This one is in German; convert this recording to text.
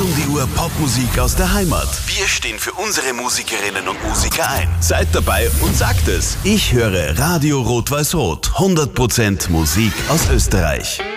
um die Uhr Popmusik aus der Heimat. Wir stehen für unsere Musikerinnen und Musiker ein. Seid dabei und sagt es. Ich höre Radio Rot-Weiß-Rot. 100% Musik aus Österreich.